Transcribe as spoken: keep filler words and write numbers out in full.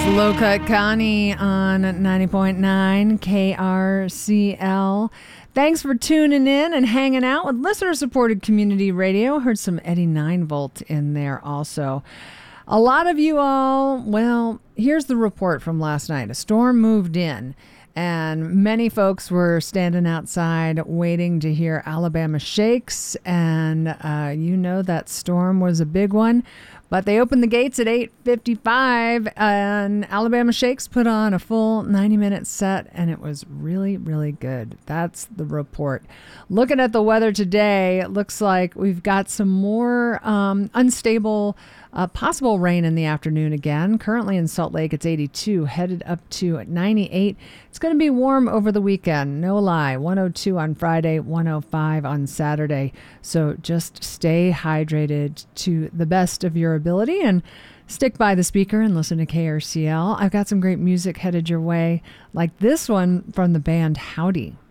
Low Cut Connie on ninety point nine K R C L. Thanks for tuning in and hanging out with listener-supported community radio. Heard some Eddie nine volt in there also. A lot of you all, well, here's the report from last night. A storm moved in, and many folks were standing outside waiting to hear Alabama Shakes, and uh, you know that storm was a big one. But they opened the gates at eight fifty-five, and Alabama Shakes put on a full ninety-minute set, and it was really, really good. That's the report. Looking at the weather today, it looks like we've got some more um, unstable uh, possible rain in the afternoon again. Currently in Salt Lake, it's eighty-two, headed up to ninety-eight. It's going to be warm over the weekend, no lie. one oh two on Friday, one oh five on Saturday. So just stay hydrated to the best of your ability and stick by the speaker and listen to K R C L. I've got some great music headed your way, like this one from the band Howdy.